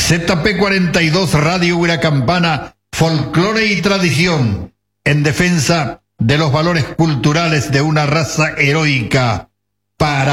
ZP42 Radio Huiracampana, folclore y tradición, en defensa de los valores culturales de una raza heroica. Para